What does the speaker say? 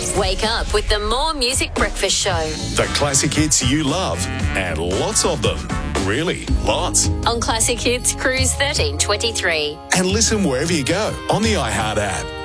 Wake up with the More Music Breakfast Show. The classic hits you love, and lots of them. Really, lots. On Classic Hits Cruise 1323. And listen wherever you go on the iHeart app.